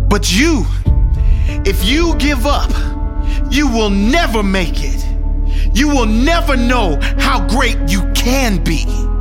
But if you give up, you will never make it. You will never know how great you can be.